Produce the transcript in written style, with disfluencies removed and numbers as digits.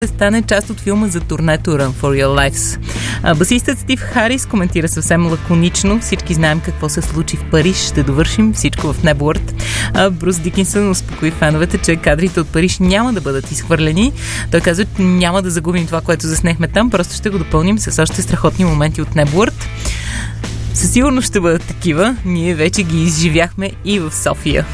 стане част от филма за турнето Run for Your Lives. Басистът Стив Харис коментира съвсем лаконично: всички знаем какво се случи в Париж, ще довършим всичко в Небуърт. Брус Дикинсън успокои феновете, че кадрите от Париж няма да бъдат изхвърлени. Той каза, че няма да загубим това, което заснехме там, просто ще го допълним с още страхотни моменти от Небуърт. Със сигурност ще бъдат такива. Ние вече ги изживяхме и в София.